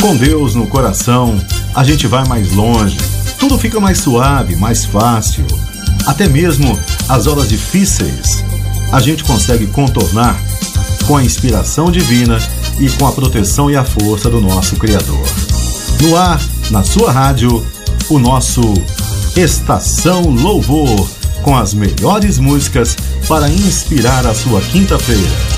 Com Deus no coração, a gente vai mais longe. Tudo fica mais suave, mais fácil. Até mesmo as horas difíceis, a gente consegue contornar com a inspiração divina e com a proteção e a força do nosso Criador. No ar, na sua rádio, o nosso Estação Louvor, com as melhores músicas para inspirar a sua quinta-feira.